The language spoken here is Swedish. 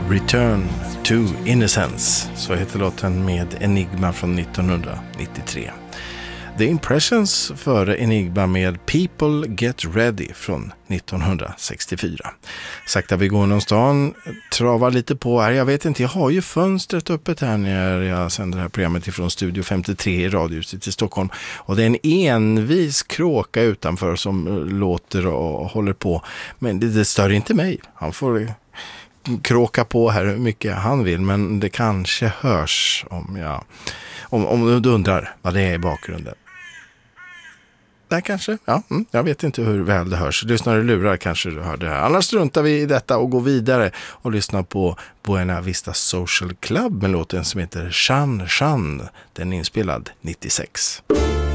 Return to Innocence, så heter låten med Enigma från 1993. The Impressions före Enigma med People Get Ready från 1964. Sakta vi går någonstans, travar lite på här. Jag vet inte, jag har ju fönstret öppet här när jag sänder det här programmet ifrån Studio 53 i Radiohuset i Stockholm. Och det är en envis kråka utanför som låter och håller på. Men det stör inte mig. Han får kråka på här hur mycket han vill, men det kanske hörs om du undrar vad det är i bakgrunden. Där kanske, ja, jag vet inte hur väl det hörs. Lyssnar du lurar kanske du hör det här. Annars struntar vi i detta och går vidare och lyssnar på Buena Vista Social Club med låten som heter Shan Shan. Den är inspelad 96.